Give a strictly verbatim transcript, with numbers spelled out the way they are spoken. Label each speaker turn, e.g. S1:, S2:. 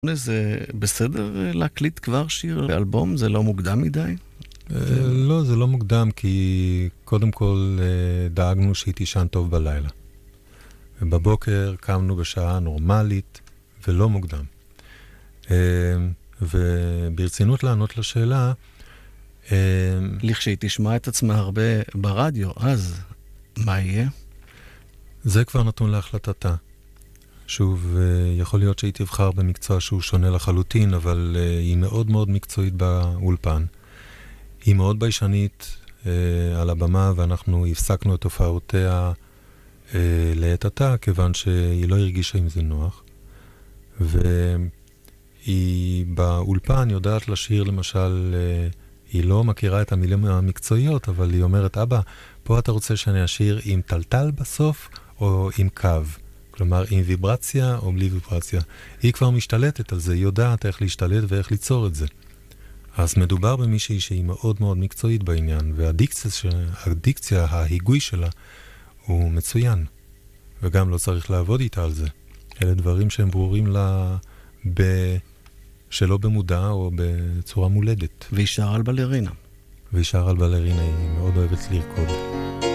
S1: זה בסדר להקליט כבר שיר באלבום? זה לא מוקדם מדי?
S2: לא, זה לא מוקדם, כי קודם כל דאגנו שהיא תישן טוב בלילה. ובבוקר קמנו בשעה נורמלית ולא מוקדם. וברצינות לענות לשאלה,
S1: לכשהיא תשמע את עצמה הרבה ברדיו, אז מה יהיה? זה
S2: כבר נתון להחלטתה. שוב, יכול להיות שהיא תבחר במקצוע שהוא שונה לחלוטין, אבל היא מאוד מאוד מקצועית באולפן. היא מאוד ביישנית על הבמה, ואנחנו הפסקנו את הופעותיה לעת עתה, כיוון שהיא לא הרגישה עם זה נוח. והיא באולפן יודעת לשיר, למשל, היא לא מכירה את המילים המקצועיות, אבל היא אומרת, אבא, פה אתה רוצה שאני אשיר עם טלטל בסוף או עם קו? כלומר, עם ויברציה או בלי ויברציה. היא כבר משתלטת על זה, היא יודעת איך להשתלט ואיך ליצור את זה. אז מדובר במישהי שהיא מאוד מאוד מקצועית בעניין, והדיקציה, ההיגוי שלה, הוא מצוין. וגם לא צריך לעבוד איתה על זה. אלה דברים שהם ברורים לה ב... שלא במודע או בצורה מולדת.
S1: והיא שרה על בלרינה.
S2: והיא שרה על בלרינה, היא מאוד אוהבת לרקוד.